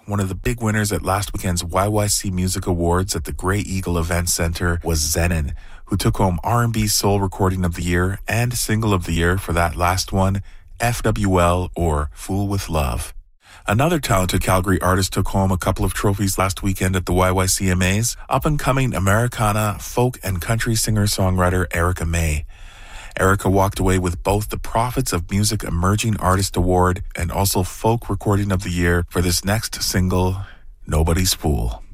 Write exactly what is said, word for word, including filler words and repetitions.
one of the big winners at last weekend's Y Y C Music Awards at the Grey Eagle Event Center was Zenon, who took home R and B Soul Recording of the Year and Single of the Year for that last one, F W L, or Fool with Love. Another talented Calgary artist took home a couple of trophies last weekend at the Y Y C M As, up-and-coming Americana, folk, and country singer-songwriter Erica May. Erica walked away with both the Prophets of Music Emerging Artist Award and also Folk Recording of the Year for this next single, Nobody's Fool.